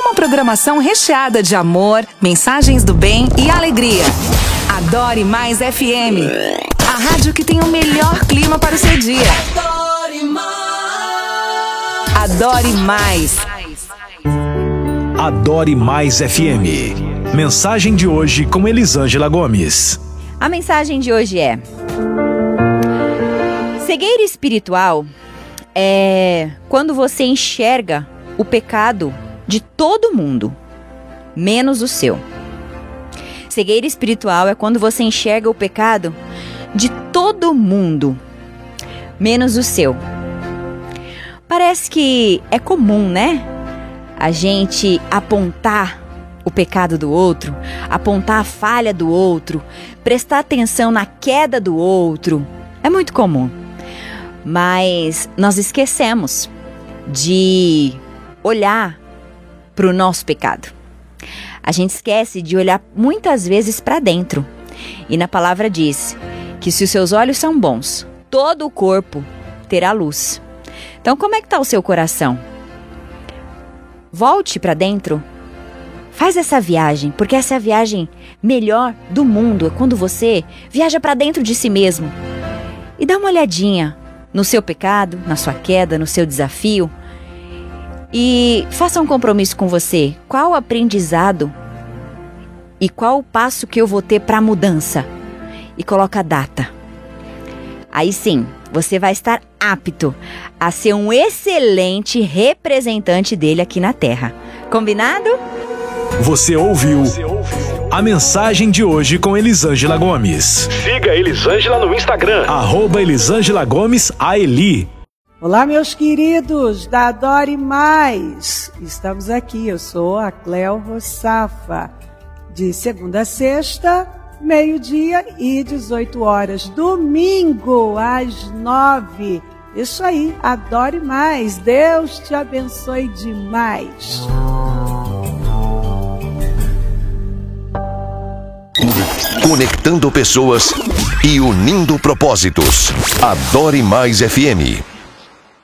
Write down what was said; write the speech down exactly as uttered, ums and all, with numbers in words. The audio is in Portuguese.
Uma programação recheada de amor, mensagens do bem e alegria. Adore Mais F M, a rádio que tem o melhor clima para o seu dia. Adore Mais. Adore Mais. Adore Mais F M. Mensagem de hoje com Elisângela Gomes. A mensagem de hoje é: cegueira espiritual é quando você enxerga o pecado de todo mundo, menos o seu. Cegueira espiritual é quando você enxerga o pecado de todo mundo, menos o seu. Parece que é comum, né? A gente apontar o pecado do outro, apontar a falha do outro, prestar atenção na queda do outro. É muito comum. Mas nós esquecemos de olhar para o nosso pecado. A gente esquece de olhar muitas vezes para dentro. E na palavra diz que se os seus olhos são bons, todo o corpo terá luz. Então, como é que está o seu coração? Volte para dentro. Faz essa viagem, porque essa é a viagem melhor do mundo. É quando você viaja para dentro de si mesmo. E dá uma olhadinha no seu pecado, na sua queda, no seu desafio. E faça um compromisso com você. Qual o aprendizado e qual o passo que eu vou ter para a mudança? E coloca a data. Aí sim, você vai estar apto a ser um excelente representante dele aqui na Terra. Combinado? Você ouviu a mensagem de hoje com Elisângela Gomes. Siga Elisângela no Instagram, arroba Elisângela Gomes A Eli. Olá, meus queridos da Adore Mais. Estamos aqui, eu sou a Cleo Rossafa, de segunda a sexta, meio-dia e dezoito horas. Domingo, às nove. Isso aí, Adore Mais. Deus te abençoe demais. Conectando pessoas e unindo propósitos. Adore Mais F M.